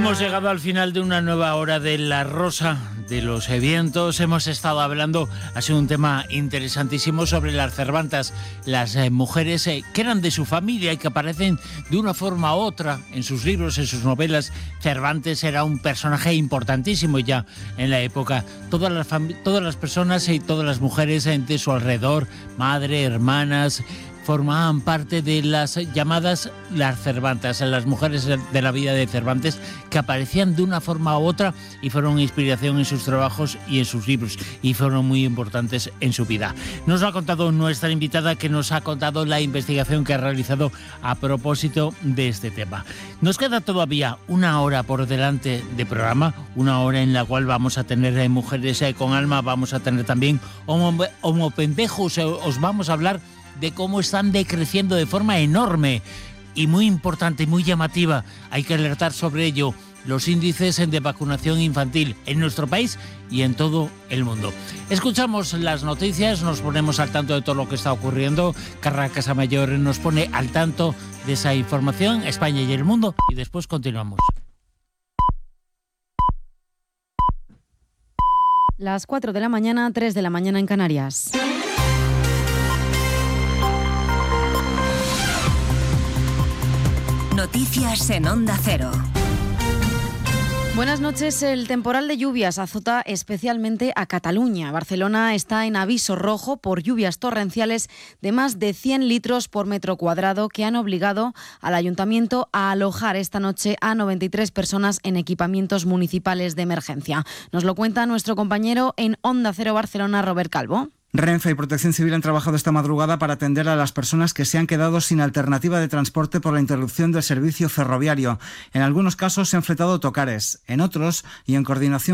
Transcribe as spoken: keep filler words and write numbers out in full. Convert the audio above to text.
Hemos llegado al final de una nueva hora de La Rosa de los Vientos. Hemos estado hablando, ha sido un tema interesantísimo, sobre las Cervantas, las eh, mujeres eh, que eran de su familia y que aparecen de una forma u otra en sus libros, en sus novelas. Cervantes era un personaje importantísimo ya en la época. Todas las, todas las personas y todas las mujeres de su alrededor, madre, hermanas, formaban parte de las llamadas las Cervantas, las mujeres de la vida de Cervantes, que aparecían de una forma u otra y fueron inspiración en sus trabajos y en sus libros, y fueron muy importantes en su vida. Nos lo ha contado nuestra invitada, que nos ha contado la investigación que ha realizado a propósito de este tema. Nos queda todavía una hora por delante de programa, una hora en la cual vamos a tener eh, mujeres eh, con alma, vamos a tener también homo, homo pendejos, eh, os vamos a hablar de cómo están decreciendo de forma enorme y muy importante y muy llamativa. Hay que alertar sobre ello, los índices de vacunación infantil en nuestro país y en todo el mundo. Escuchamos las noticias, nos ponemos al tanto de todo lo que está ocurriendo. Carla Casamayor nos pone al tanto de esa información, España y el mundo, y después continuamos. Las cuatro de la mañana, tres de la mañana en Canarias. Noticias en Onda Cero. Buenas noches. El temporal de lluvias azota especialmente a Cataluña. Barcelona está en aviso rojo por lluvias torrenciales de más de cien litros por metro cuadrado, que han obligado al ayuntamiento a alojar esta noche a noventa y tres personas en equipamientos municipales de emergencia. Nos lo cuenta nuestro compañero en Onda Cero Barcelona, Robert Calvo. Renfe y Protección Civil han trabajado esta madrugada para atender a las personas que se han quedado sin alternativa de transporte por la interrupción del servicio ferroviario. En algunos casos se han fletado autocares, en otros, y en coordinación